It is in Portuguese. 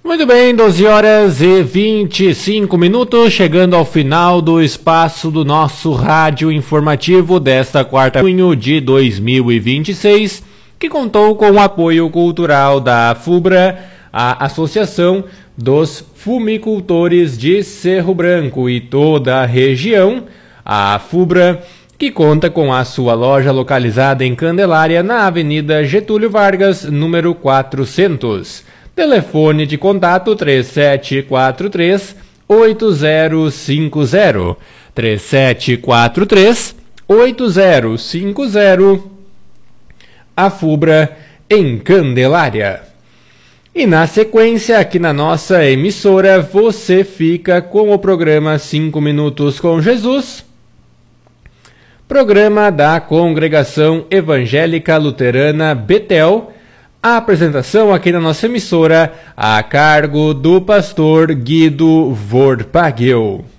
Muito bem, 12 horas e 25 minutos, chegando ao final do espaço do nosso rádio informativo desta quarta de junho de 2026, que contou com o apoio cultural da FUBRA, a Associação dos Fumicultores de Cerro Branco e toda a região, a FUBRA, que conta com a sua loja localizada em Candelária, na Avenida Getúlio Vargas, número 400. Telefone de contato 3743-8050. 3743-8050. A FUBRA em Candelária. E na sequência, aqui na nossa emissora, você fica com o programa 5 Minutos com Jesus. Programa da Congregação Evangélica Luterana Betel. A apresentação aqui na nossa emissora a cargo do pastor Guido Vorpagel.